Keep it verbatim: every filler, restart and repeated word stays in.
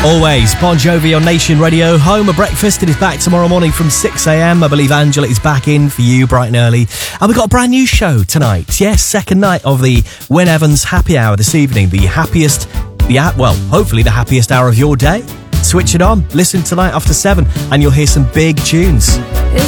Always Bon Jovi on Nation Radio. Home of Breakfast. It is back tomorrow morning from six a.m. I believe Angela is back in for you bright and early. And we've got a brand new show tonight. Yes, second night of the Wyn Evans Happy Hour this evening. The happiest, the well, hopefully the happiest hour of your day. Switch it on. Listen tonight after seven and you'll hear some big tunes.